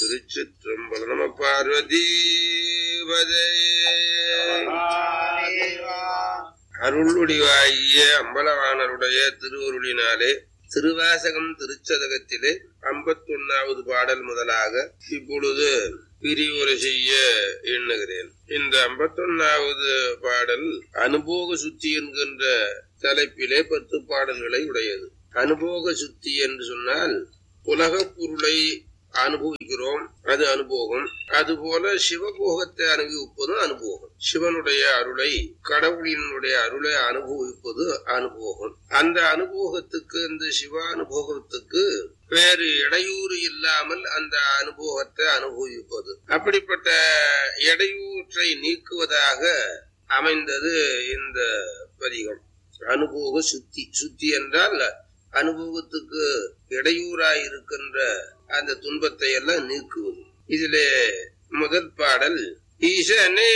திருச்சிற்றம்பலம். நம பார்வதி அருளுடிவாகிய அம்பலவாணருடைய திருவருளினாலே திருவாசகம் திருச்சதகத்திலே 51வது பாடல் முதலாக இப்பொழுது பிரிவுரை செய்ய எண்ணுகிறேன். இந்த 51வது பாடல் அனுபோக சுத்தி என்கின்ற தலைப்பிலே 10 பாடல்களை உடையது. அனுபோக சுத்தி என்று சொன்னால் உலக பொருளை அனுபவிக்கிறோம், அது அனுபோகம். அதுபோல சிவபோகத்தை அனுபவிப்பதும் அனுபோகம். சிவனுடைய அருளை, கடவுளினுடைய அருளை அனுபவிப்பது அனுபோகம். அந்த அனுபோகத்துக்கு, இந்த சிவ அனுபோகத்துக்கு வேறு இடையூறு இல்லாமல் அந்த அனுபோகத்தை அனுபவிப்பது. அப்படிப்பட்ட இடையூற்றை நீக்குவதாக அமைந்தது இந்த பதிகம். அனுபோக சுத்தி. சுத்தி என்றால் அனுபவத்துக்கு இடையூறாய் இருக்கின்ற அந்த துன்பத்தை எல்லாம் நீக்குவது. இதிலே முதல் பாடல் ஈசனே